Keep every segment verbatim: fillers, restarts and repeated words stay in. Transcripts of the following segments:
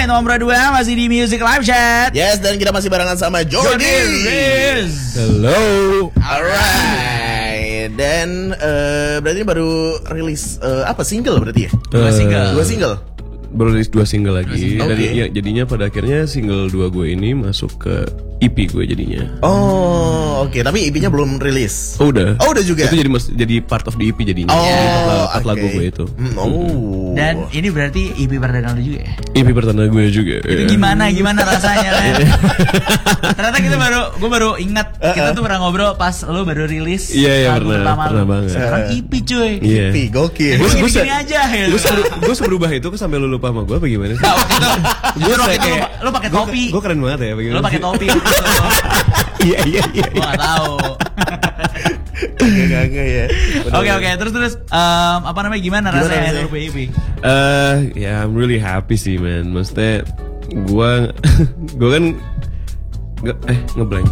Alright, nomor dua masih di Music Live Chat. Yes, dan kita masih barengan sama Jordi. Hello. Alright. Dan uh, berarti ini baru rilis uh, apa single berarti ya? Dua single. Dua single. Baru rilis dua single lagi. Dua single. Dan Okay. ya, jadinya pada akhirnya single dua gue ini masuk ke E P gue jadinya. Oh, oke. Okay. Tapi E P-nya belum rilis. Oh udah. Oh udah juga. Itu jadi mas, jadi part of the E P jadinya. Oh, Jadi part, part okay. lagu gue itu. Hmm, oh. Dan ini berarti E P perdana lu juga ya? E P pertama gue juga. Itu ya. gimana gimana rasanya Len? Ternyata kita baru gue baru ingat kita tuh pernah ngobrol pas lu baru rilis Iya, iya, lagu pernah, pertama pernah lu. banget. Sekarang E P cuy. Iya. E P, gokil. Gue gue Gini-gini aja gitu. gue se- gue seberubah itu kan sampai lu lupa sama gue apa gimana sih? Nah, waktu itu justru waktu itu kayak- lu pakai topi. Gue keren banget ya. Lu pakai topi waktu itu. Iya iya iya. Gue gak tahu. Gak-gak ya. Oke oke terus terus um, apa namanya gimana, Gimana rasanya rasanya? Nur E P? Eh, ya I'm really happy sih man. Maksudnya gue gue kan nge- eh ngeblank.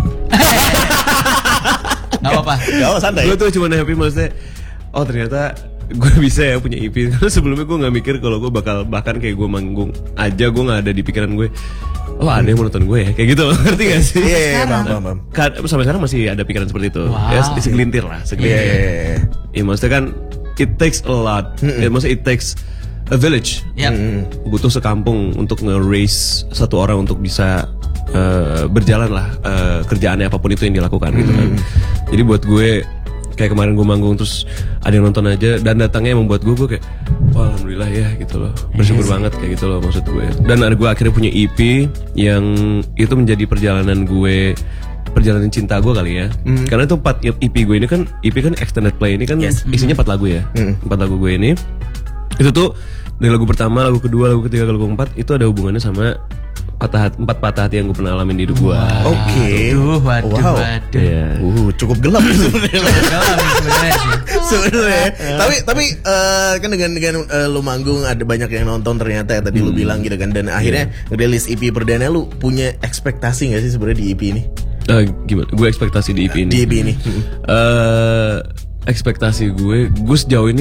Gak apa-apa. Gak apa, santai. Gue tuh cuma happy maksudnya. Oh ternyata gue bisa ya punya E P. Karena sebelumnya gue nggak mikir kalau gue bakal bahkan kayak gue manggung aja gue nggak ada di pikiran gue. Oh ada yang mau nonton gue ya kayak gitu loh. Ngerti gak sih? Iya, iya, paham, paham, paham. Kan, sampai sekarang masih ada pikiran seperti itu. Wow. Ya segelintir lah, Iya, segelintir. iya, iya. Ya maksudnya kan it takes a lot. Ya, maksudnya it takes a village. Yap. Butuh sekampung untuk nge-raise satu orang untuk bisa uh, berjalan lah uh, kerjaannya apapun itu yang dilakukan gitu kan. Jadi buat gue kayak kemarin gue manggung terus ada yang nonton aja dan datangnya membuat gue gue kayak wah alhamdulillah ya gitu loh, bersyukur banget kayak gitu loh maksud gue. Dan ada gue akhirnya punya E P yang itu menjadi perjalanan gue, perjalanan cinta gue kali ya. Karena itu empat E P gue ini kan E P kan extended play ini kan Yes. isinya empat lagu ya. Empat lagu gue ini itu tuh dari lagu pertama, lagu kedua, lagu ketiga, lagu keempat itu ada hubungannya sama patah hati, empat patah hati yang gue pernah alamin di hidup gue. Oke. Waduh, waduh, Wow. waduh. Iya. Uh, cukup gelap sebenarnya. Gelap nih sebenarnya sih. Sebenarnya. Tapi tapi eh, kan dengan dengan eh, lu manggung ada banyak yang nonton ternyata ya, tadi lu bilang gitu kan, dan akhirnya rilis E P perdana, lu punya ekspektasi gak sih sebenarnya di E P ini? Eh, gimana? Gue ekspektasi di E P ini. Di E P ini. Eh, ekspektasi gue, gue sejauh ini